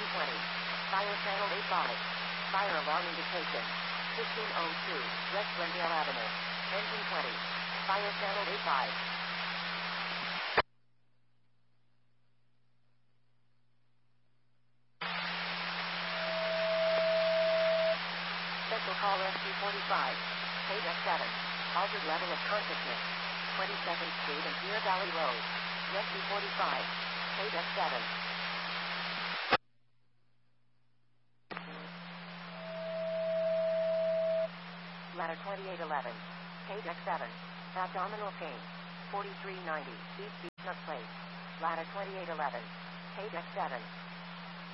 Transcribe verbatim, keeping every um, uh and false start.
Engine twenty. Fire channel eight five. Fire alarm indication. fifteen oh two, West Glendale Avenue. Engine twenty. Fire channel eight five. Special call Rescue forty-five. Paydeck seven. Altered level of consciousness. twenty-second Street and Deer Valley Road. Rescue forty-five. Paydeck seven. Ladder twenty-eight eleven. Paydeck seven. Abdominal pain. forty-three ninety. East Beach Place. Ladder twenty-eight eleven. Paydeck seven.